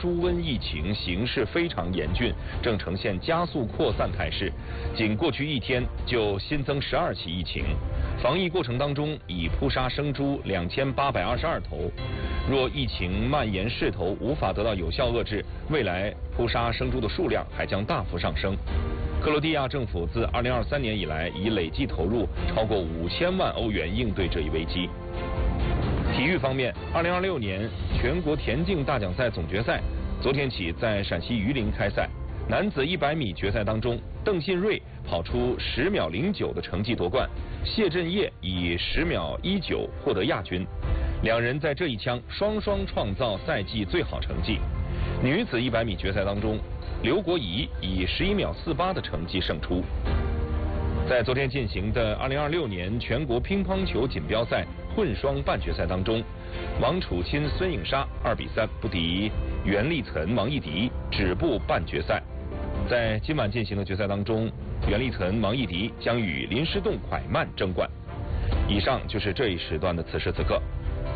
猪瘟疫情形势非常严峻，正呈现加速扩散态势。仅过去一天就新增12起疫情。防疫过程当中已扑杀生猪2822头。若疫情蔓延势头无法得到有效遏制，未来扑杀生猪的数量还将大幅上升。克罗地亚政府自2023年以来，已累计投入超过5000万欧元应对这一危机。体育方面，2026年全国田径大奖赛总决赛昨天起在陕西榆林开赛。男子100米决赛当中，邓信瑞跑出10秒09的成绩夺冠，谢震业以10秒19获得亚军。两人在这一枪双双创造赛季最好成绩。女子100米决赛当中，刘国怡以11秒48的成绩胜出。在昨天进行的2026年全国乒乓球锦标赛混双半决赛当中，王楚钦、孙颖莎2比3不敌袁立岑、王艺迪，止步半决赛。在今晚进行的决赛当中，袁立岑、王艺迪将与林诗栋、蒯曼争冠。以上就是这一时段的此时此刻。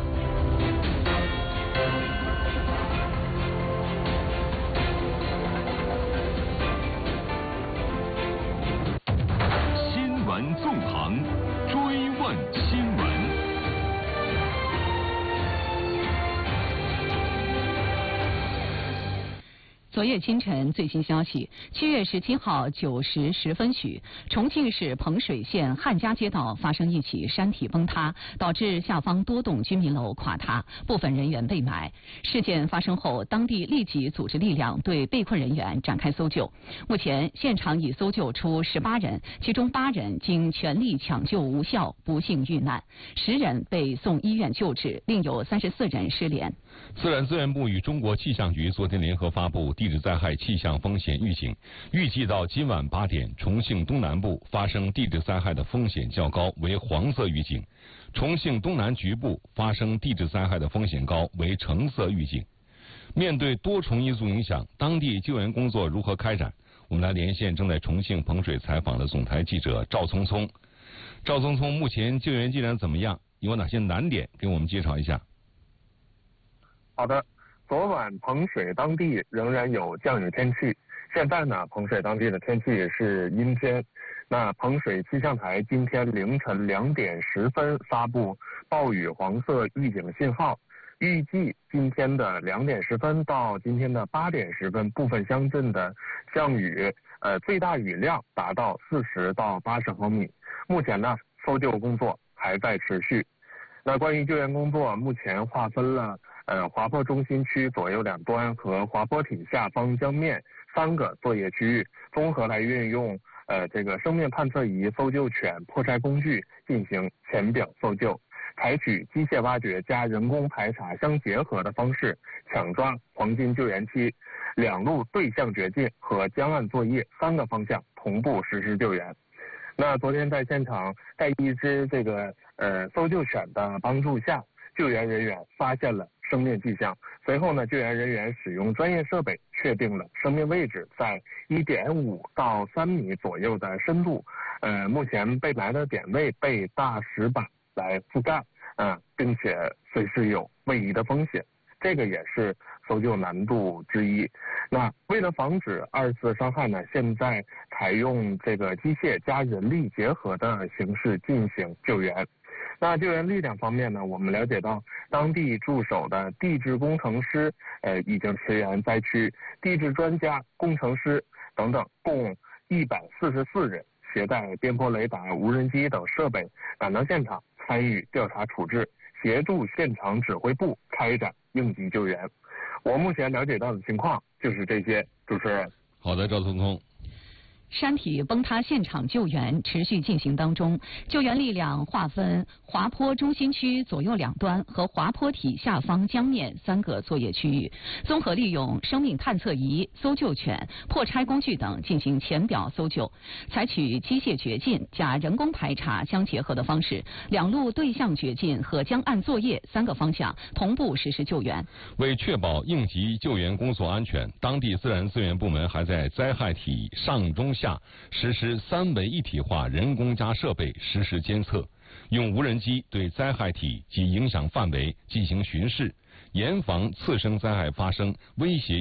新闻纵横，追问新闻。 昨夜清晨，最新消息，7月17号9时10分许，重庆市彭水县汉家街道发生一起山体崩塌，导致下方多栋居民楼垮塌，部分人员被埋。事件发生后，当地立即组织力量对被困人员展开搜救。目前，现场已搜救出18人，其中8人经全力抢救无效，不幸遇难；10人被送医院救治，另有34人失联。 自然资源部与中国气象局昨天联合发布地质灾害气象风险预警，预计到今晚8点，重庆东南部发生地质灾害的风险较高，为黄色预警；重庆东南局部发生地质灾害的风险高，为橙色预警。面对多重因素影响，当地救援工作如何开展？我们来连线正在重庆彭水采访的总台记者赵聪聪。赵聪聪，目前救援进展怎么样？有哪些难点？给我们介绍一下。 好的，昨晚彭水当地仍然有降雨天气，现在呢，彭水当地的天气是阴天。那彭水气象台今天凌晨2点10分发布暴雨黄色预警信号，预计今天的2点10分到今天的8点10分，部分乡镇的降雨最大雨量达到40到80毫米。目前呢，搜救工作还在持续。那关于救援工作，目前划分了滑坡中心区左右两端和滑坡体下方江面3个作业区域，综合来运用这个生命探测仪、搜救犬、破拆工具进行浅表搜救，采取机械挖掘加人工排查相结合的方式，抢抓黄金救援期，两路对向掘进和江岸作业3个方向同步实施救援。那昨天在现场，在一只这个搜救犬的帮助下，救援人员发现了生命迹象。随后呢，救援人员使用专业设备确定了生命位置在1.5到3米左右的深度。目前被埋的点位被大石板来覆盖，并且随时有位移的风险。这个也是搜救难度之一。那为了防止2次伤害呢，现在采用这个机械加人力结合的形式进行救援。那救援力量方面呢，我们了解到当地驻守的地质工程师已经驰援灾区，地质专家、工程师等等共144人，携带颠簸雷达、无人机等设备赶到现场，参与调查处置，协助现场指挥部开展应急救援。我目前了解到的情况就是这些，主持人。 好的，赵聪聪。 山体崩塌现场救援持续进行当中，救援力量划分滑坡中心区左右两端和滑坡体下方江面3个作业区域，综合利用生命探测仪、搜救犬、破拆工具等进行浅表搜救，采取机械掘进加人工排查相结合的方式，两路对向掘进和江岸作业3个方向同步实施救援。 为确保应急救援工作安全，当地自然资源部门还在灾害体上中下实施3维一体化人工加设备实时监测，用无人机对灾害体及影响范围进行巡视，严防次生灾害发生，威胁